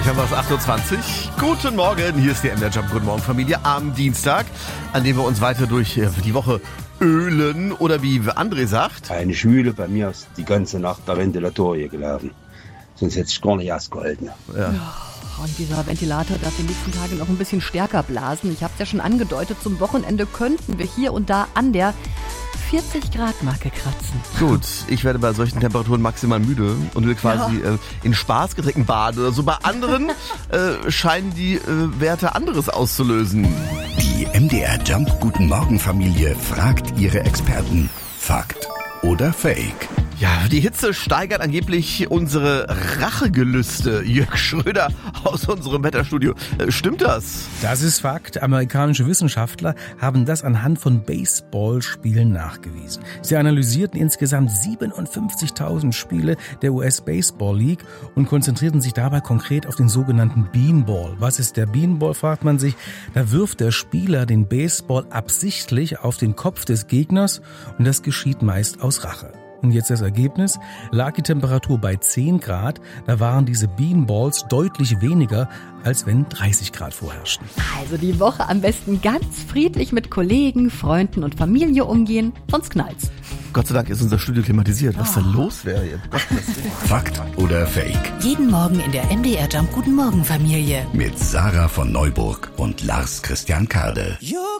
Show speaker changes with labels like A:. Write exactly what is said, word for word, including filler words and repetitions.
A: Gleich haben wir es acht Uhr zwanzig. Guten Morgen, hier ist die M D R Jump. Guten Morgen, Familie, am Dienstag, an dem wir uns weiter durch äh, die Woche ölen oder wie André sagt.
B: Eine Schwüle bei mir ist die ganze Nacht der Ventilator hier gelaufen. Sonst hätte ich gar nicht ausgehalten.
A: Ja.
C: Und dieser Ventilator darf die nächsten Tage noch ein bisschen stärker blasen. Ich habe es ja schon angedeutet, zum Wochenende könnten wir hier und da an der vierzig Grad Marke kratzen.
A: Gut, ich werde bei solchen Temperaturen maximal müde und will quasi ja. äh, in Spaßgetränken baden oder so. Bei anderen äh, scheinen die äh, Werte anderes auszulösen.
D: Die M D R Jump Guten Morgen Familie fragt ihre Experten. Fakt oder Fake?
A: Ja, die Hitze steigert angeblich unsere Rachegelüste. Jörg Schröder aus unserem Wetterstudio. Äh, stimmt das?
E: Das ist Fakt. Amerikanische Wissenschaftler haben das anhand von Baseballspielen nachgewiesen. Sie analysierten insgesamt siebenundfünfzigtausend Spiele der U S Baseball League und konzentrierten sich dabei konkret auf den sogenannten Beanball. Was ist der Beanball, fragt man sich. Da wirft der Spieler den Baseball absichtlich auf den Kopf des Gegners und das geschieht meist aus Rache. Und jetzt das Ergebnis, lag die Temperatur bei zehn Grad, da waren diese Beanballs deutlich weniger, als wenn dreißig Grad vorherrschten.
C: Also die Woche am besten ganz friedlich mit Kollegen, Freunden und Familie umgehen, sonst knallt's.
A: Gott sei Dank ist unser Studio klimatisiert. Was oh. da los wäre hier?
D: Fakt oder Fake?
F: Jeden Morgen in der M D R Jump Guten Morgen Familie.
D: Mit Sarah von Neuburg und Lars Christian Kade.